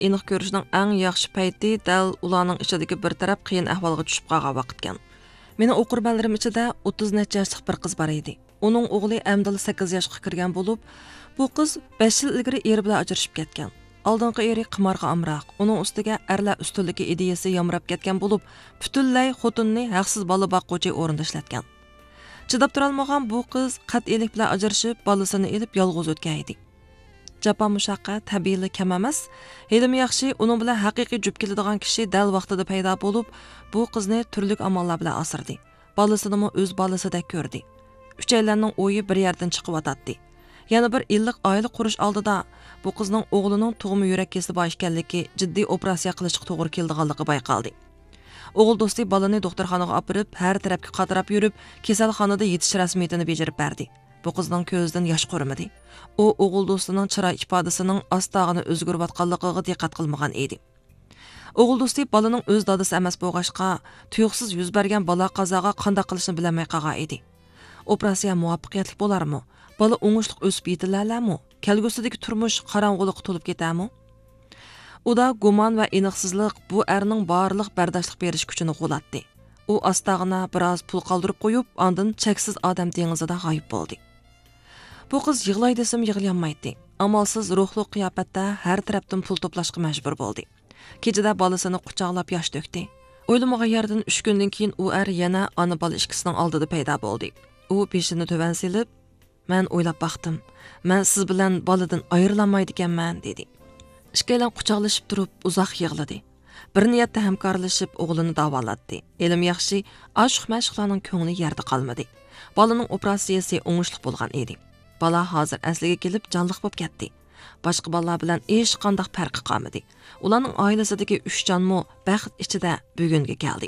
aniq ko'rishning eng yaxshi payti dal ularning ichidagi bir taraf qiyin ahvolga tushib qolgan vaqtgan. Meni o'qirmanlarim ichida 30 necha yoshlik bir qiz bor edi. Uning o'g'li Amdil 8 yoshga kirgan bo'lib, bu qiz 5 yil ilgari eri bilan ajrashib ketgan. Oldingi eri qimorga amroq, uning ustiga erlar ustunligi ideyasi yamrab ketgan bo'lib, butunlay xotinni haqsiz bola boquvchi o'rinda ishlatgan. Chidab turolmagan bu qiz qat'iylik bilan ajrashib, bolasini elib yolg'iz o'tgan edi. Japa mushaqqat tabiiyli kam emas. Ilm yaxshi, uning bilan haqiqiy jup keladigan kishi dal vaqtida paydo bo'lib, bu qizni turli amallar bilan asirdi. Bolasini o'z bolasidek ko'rdi. Uchaylarning o'yi bir yerdan chiqib o'tadi. Yana bir illiq oila qurish oldida bu qizning o'g'lining tug'ma yurak kesib ekanligi, jiddiy operatsiya qilishga to'g'ri kelganligi bayqaldi. O'g'il do'sti balani doktorxonaga olib, har tarafga qatirab yurib, kasalxonada yetish rasmiyatini bajarib berdi. Bu qizning ko'zidan yosh qo'rimadi. U o'g'il do'stining chiroy ifodasining ostog'ini o'zgarayotganligiga diqqat qilmagan edi. O'g'il do'sti balaning o'z dadasi emas bo'lg'ashqa, tuyuqsiz yuz bergan bala qazoga qanday qilishni bilmay qolgan edi. Operatsiya muvaffaqiyatli bo'larmi? Bala o'ngishliq o'sib yetilarmi? Kelgusidagi turmush qorong'ulikqa to'lib ketarmi? Uda gumon va aniqsizlik bu erning barliq bardashlik berish kuchini g'o'latdi. U ostog'ina biroz pul qoldirib qo'yib, ondan cheksiz odam dengizida g'oyib bo'ldi. Bu qiz yig'lay desam yig'layolmaydi. Amalsiz ruhli qiyofatda har tarafdan pul to'plashga majbur bo'ldi. Kechada bolasini quchoqlab yosh to'kdi. O'ylamagan yerdan 3 kundan keyin u yana ona bola ikkisining oldida paydo bo'ldi. U beshini to'van silib, "Men o'ylab baxtim. Men siz bilan boladan ayrilamaydi ekanman" dedi. Ikkalan quchoqlashib turib uzoq yig'ladi. Bir niyatda hamkorlashib o'g'lini davolatdi. Ilm yaxshi, ashuq-mashqlarning ko'ngli yerda qolmadi. Bolaning operatsiyasi o'ngishli bo'lgan edi. Bola hozir asliga kelib jonliq bo'lib ketdi. Boshqa bolalar bilan hech qanday farqi qolmadi. Ularning oilasidagi 3 jonmo baxt ichida bugunga keldi.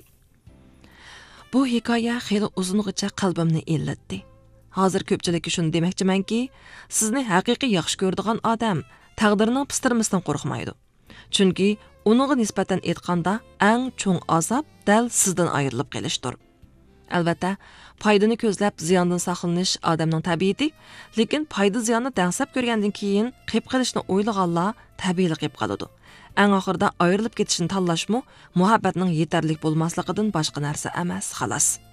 Bu hikoya xeyli uzungacha qalbimni illatdi. Hozir ko'pchilikka shuni demoqchimanki, sizni haqiqiy yaxshi ko'radigan odam taqdirining pistirmasidan qo'rqmaydi. Chunki uningga nisbatan aytganda eng cho'ng azob dal sizdan ayrilib qolishdir. Albatta, foydani ko'zlab ziyondan saqlanish odamning tabiati, lekin foyda ziyonni dangsab ko'rgandan keyin qilib qilishni o'ylaganlar tabiiy qilib qoladi. Eng oxirida ayrilib ketishni tanlashmi muhabbatning yetarlik bo'lmasligidan boshqa narsa emas, xolos.